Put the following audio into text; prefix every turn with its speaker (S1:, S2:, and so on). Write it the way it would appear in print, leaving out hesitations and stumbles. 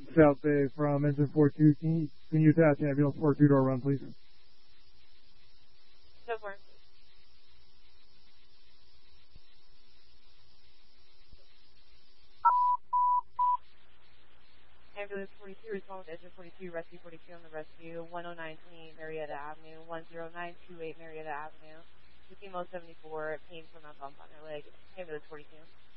S1: South Bay from engine 42. Can you attach ambulance for a two-door run, please?
S2: Go for it. Ambulance 42, respond with engine 42, rescue 42 on the rescue, 10928 Marietta Avenue, 10928 Marietta Avenue, 15174, pain from a bump on her leg. Ambulance 42.